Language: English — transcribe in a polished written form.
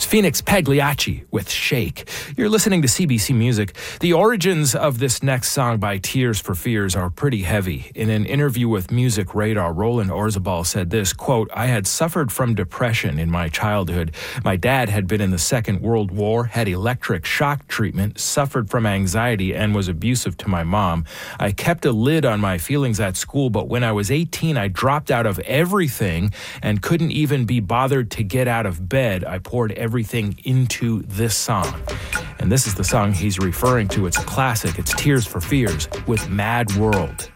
Phoenix Pagliacci with Shake. You're listening to CBC Music. The origins of this next song by Tears for Fears are pretty heavy. In an interview with Music Radar, Roland Orzabal said this, quote, "I had suffered from depression in my childhood. My dad had been in the Second World War, had electric shock treatment, suffered from anxiety, and was abusive to my mom. I kept a lid on my feelings at school, but when I was 18, I dropped out of everything and couldn't even be bothered to get out of bed. I poured everything into this song." And this is the song he's referring to. It's a classic. It's Tears for Fears with Mad World.